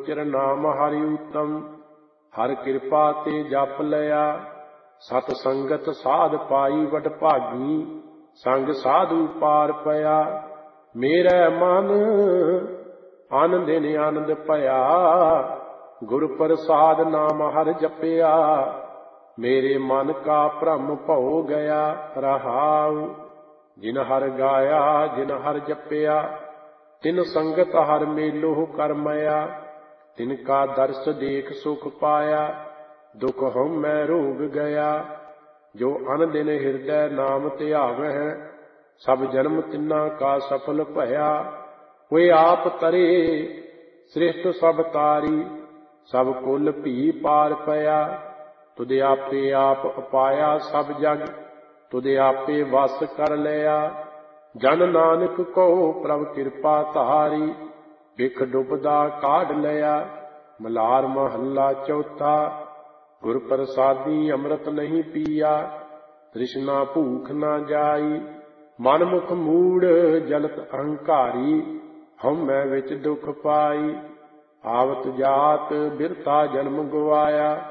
ਗੋਚਰ ਨਾਮ ਹਰਿ ਊਤਮ। ਹਰ ਕਿਰਪਾ ਤੇ ਜਪ ਲਿਆ, ਸਤ ਸੰਗਤ ਸਾਧ ਪਾਈ ਵਡ ਭਾਗੀ। ਸੰਗ ਸਾਧੂ ਪਾਰ ਪਿਆ, ਮੇਰੇ ਮਨ ਅਨ ਦਿਨ ਆਨੰਦ ਭਇਆ। ਗੁਰ ਪ੍ਰਸਾਦ ਨਾਮ ਹਰਿ ਜਪਿਆ, ਮੇਰੇ ਮਨ ਕਾ ਭ੍ਰਮ ਭਉ ਗਿਆ। ਰਹਾਉ ਜਿਨ ਹਰਿ ਗਾਇਆ ਜਿਨ ਹਰਿ ਜਪਿਆ, ਤਿਨ ਸੰਗਤ ਹਰਿ ਮੇਲੋ ਕਰਮਇਆ। ਤਿਨ ਕਾ ਦਰਸ ਦੇਖ ਸੁਖ ਪਾਇਆ, ਦੁਖ ਹਉਮੈ ਰੋਗ ਗਿਆ। ਜੋ ਅਨ ਦਿਨ ਹਿਰਦੈ ਨਾਮ ਧਿਆਵਹਿ, ਸਭ ਜਨਮ ਤਿਨਾ ਕਾ ਸਫਲ ਭਇਆ। ਹੋਏ ਆਪ ਤਰੇ ਸ੍ਰਿਸ਼ਟ ਸਭ ਤਾਰੀ, ਸਭ ਕੁਲ ਭੀ ਪਾਰ ਪਿਆ। ਤੁਧ ਆਪੇ ਆਪ ਉਪਾਇਆ ਸਭ ਜਗ, ਤੁਧ ਆਪੇ ਵਸ ਕਰ ਲਿਆ। ਜਨ ਨਾਨਕ ਕਹੋ ਪ੍ਰਭ ਕਿਰਪਾ ਧਾਰੀ, ਬਿਖ ਡੁਬਦਾ ਕਾਢ ਲਿਆ। ਮਲਾਰ ਮਹੱਲਾ ਚੌਥਾ। ਗੁਰ ਪ੍ਰਸਾਦੀ ਅੰਮ੍ਰਿਤ ਨਹੀਂ ਪੀਆ, ਤ੍ਰਿਸ਼ਨਾ ਭੂਖ ਨਾ ਜਾਈ। ਮਨ ਮੁਖ ਮੂੜ ਜਲਤ ਅਹੰਕਾਰੀ, ਹਉਮੈ ਵਿੱਚ ਦੁਖ ਪਾਈ। ਆਵਤ ਜਾਤ ਬਿਰਥਾ ਜਨਮ ਗਵਾਇਆ,